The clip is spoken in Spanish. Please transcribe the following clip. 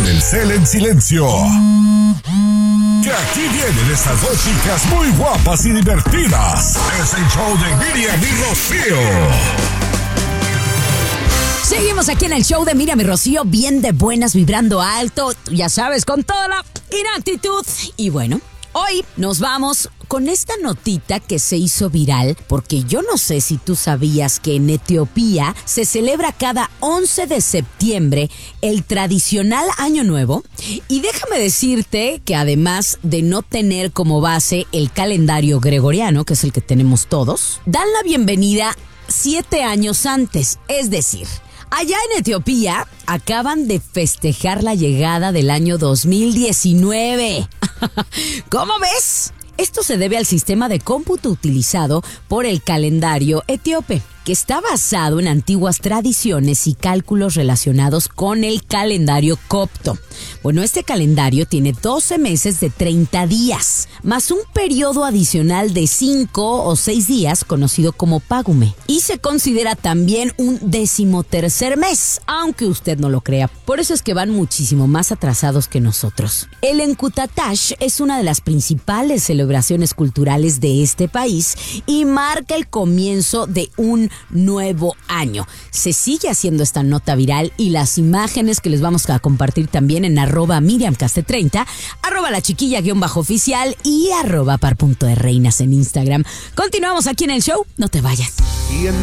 Telcel en silencio. Que aquí vienen estas dos chicas muy guapas y divertidas. Es el show de Miriam y Rocío. Seguimos aquí en el show de Miriam y Rocío, bien de buenas, vibrando alto, ya sabes, con toda la inactitud. Y bueno, hoy nos vamos con esta notita que se hizo viral, porque yo no sé si tú sabías que en Etiopía se celebra cada 11 de septiembre el tradicional Año Nuevo. Y déjame decirte que además de no tener como base el calendario gregoriano, que es el que tenemos todos, dan la bienvenida 7 años antes, es decir, allá en Etiopía acaban de festejar la llegada del año 2019. ¿Cómo ves? Esto se debe al sistema de cómputo utilizado por el calendario etíope, que está basado en antiguas tradiciones y cálculos relacionados con el calendario copto. Bueno, este calendario tiene 12 meses de 30 días, más un periodo adicional de 5 o 6 días conocido como pagume. Y se considera también un 13º mes, aunque usted no lo crea. Por eso es que van muchísimo más atrasados que nosotros. El Enkutatash es una de las principales celebraciones culturales de este país y marca el comienzo de un nuevo año. Se sigue haciendo esta nota viral y las imágenes que les vamos a compartir también en @MiriamCaste30, @lachiquilla_oficial y @par.de reinas en Instagram. Continuamos aquí en el show, no te vayas. Y en